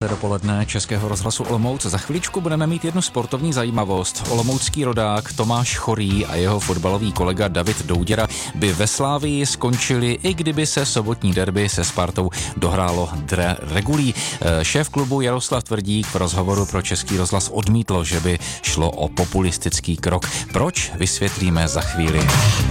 Posloucháte dopoledne Českého rozhlasu Olomouc. Za chviličku budeme mít jednu sportovní zajímavost. Olomoucký rodák Tomáš Chorý a jeho fotbalový kolega David Douděra by ve Slávii skončili, i kdyby se sobotní derby se Spartou dohrálo regulí. Šéf klubu Jaroslav Tvrdík v rozhovoru pro Český rozhlas odmítl, že by šlo o populistický krok. Proč? Vysvětlíme za chvíli.